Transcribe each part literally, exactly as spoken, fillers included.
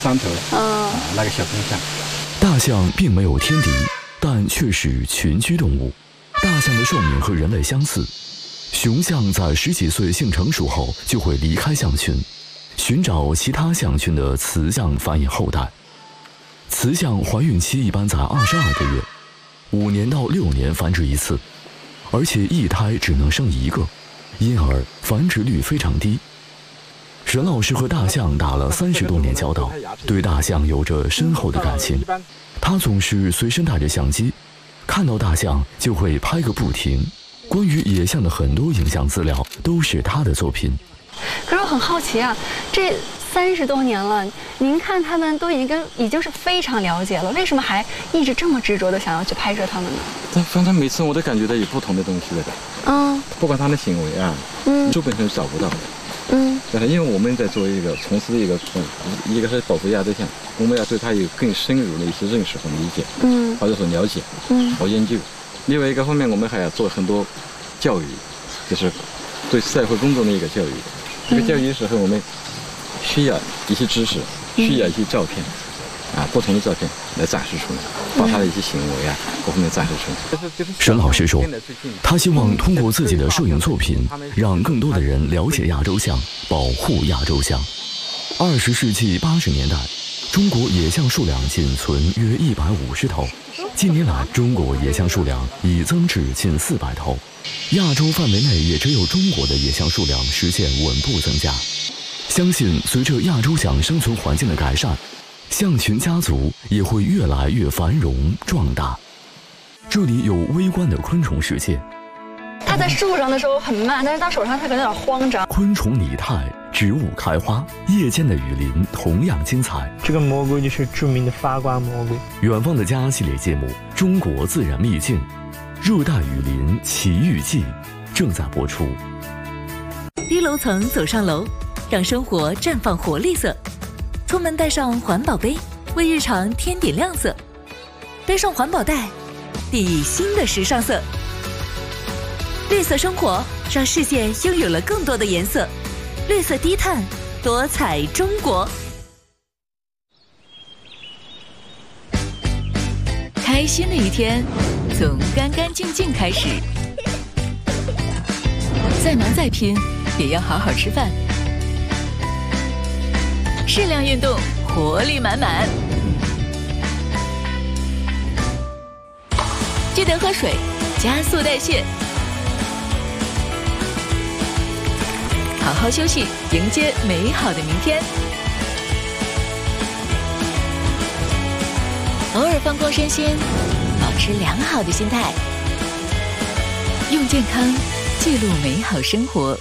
山头，嗯、啊，那个小东象。 大象并没有天敌，但却是群居动物。大象的寿命和人类相似，雄象在十几岁性成熟后就会离开象群，寻找其他象群的雌象繁衍后代。雌象怀孕期一般在二十二个月，五年到六年繁殖一次，而且一胎只能生一个，因而繁殖率非常低。沈老师和大象打了三十多年交道，对大象有着深厚的感情。他总是随身带着相机，看到大象就会拍个不停。关于野象的很多影像资料都是他的作品。 可是我很好奇啊，这三十多年了，您看他们都已经已经是非常了解了，为什么还一直这么执着的想要去拍摄他们呢？ 但反正每次我都感觉到有不同的东西在这。嗯，不管他的行为啊，嗯，书本上是找不到的。嗯，但是因为我们在做一个从事的一个从一个是保护亚洲象，我们要对它有更深入的一些认识和理解，嗯，或者说了解，嗯，和研究。另外一个方面，我们还要做很多教育，就是对社会公众的一个教育。这个教育的时候，我们需要一些知识，需要一些照片，啊，不同的照片来展示出来，把他的一些行为啊各方面展示出来。 沈老师说，他希望通过自己的摄影作品，让更多的人了解亚洲象，保护亚洲象。二十世纪八十年代，中国野象数量仅存约一百五十头，近年来中国野象数量已增至近四百头。亚洲范围内也只有中国的野象数量实现稳步增加。相信随着亚洲象生存环境的改善，象群家族也会越来越繁荣壮大。这里有微观的昆虫世界。 它在树上的时候很慢，但是它手上它可能有点慌张。 昆虫拟态，植物开花，夜间的雨林同样精彩。 这个蘑菇就是著名的发光蘑菇。 远方的家系列节目《中国自然秘境》，热带雨林奇遇记正在播出。 低楼层走上楼，让生活绽放活力色。出门带上环保杯，为日常添点亮色。背上环保袋，递新的时尚色。绿色生活，让世界拥有了更多的颜色。绿色低碳，多彩中国。开心的一天，从干干净净开始。再忙再拼，也要好好吃饭。适量运动，活力满满。记得喝水，加速代谢。好好休息，迎接美好的明天。偶尔放空身心，保持良好的心态，用健康记录美好生活。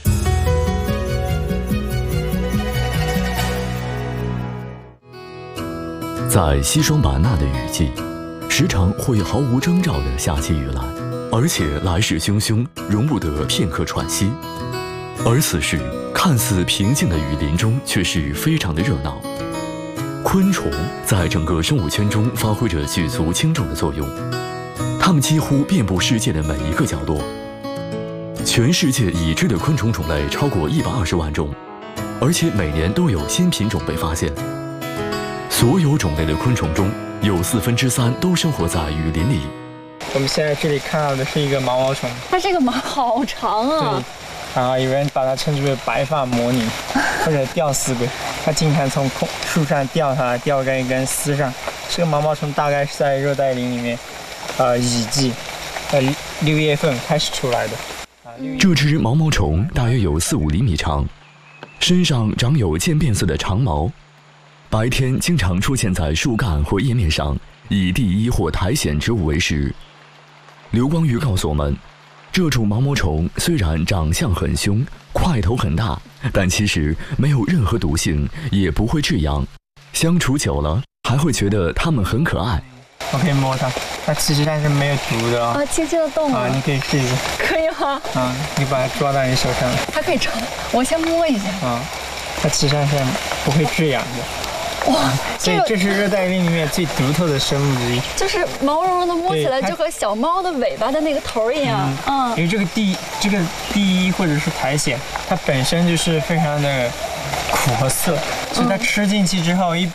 在西双版纳的雨季，时常会毫无征兆地下起雨来，而且来势汹汹，容不得片刻喘息。而此时，看似平静的雨林中却是非常的热闹。昆虫在整个生物圈中发挥着举足轻重的作用，它们几乎遍布世界的每一个角落。全世界已知的昆虫种类超过一百二十万种，而且每年都有新品种被发现。所有种类的昆虫中，有四分之三都生活在雨林里。 我们现在这里看到的是一个毛毛虫， 它这个毛好长啊。 对，啊，有人把它称之为白发魔女或者吊丝鬼。它经常从空树上掉下来，掉在一根丝上。这个毛毛虫大概是在热带林里面，呃，雨季，呃，六月份开始出来的。 这只毛毛虫大约有四五厘米长，身上长有渐变色的长毛。白天经常出现在树干或叶面上，以地衣或苔藓植物为食。刘光宇告诉我们，这种毛毛虫虽然长相很凶，块头很大，但其实没有任何毒性，也不会致痒。相处久了，还会觉得它们很可爱。 我可以摸它，它其实它是没有毒的啊，轻轻的动啊，你可以试一下。 可以吗？ 啊，你把它抓到你手上。 它可以抓，我先摸一下。 啊，它其实上是不会致痒的。哇，所以这是热带林里面最独特的生物之一， 就是毛茸茸的，摸起来就和小猫的尾巴的那个头一样。 嗯，因为这个地这个地衣或者是苔藓，它本身就是非常的苦和涩，所以它吃进去之后一